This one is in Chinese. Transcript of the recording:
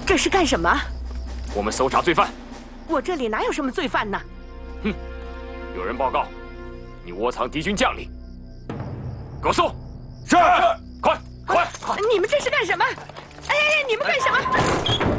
这是干什么？ 我们搜查罪犯。 我这里哪有什么罪犯呢？ 哼，有人报告，你窝藏敌军将领，给我搜！ 是， 快！ 你们这是干什么？哎，你们干什么？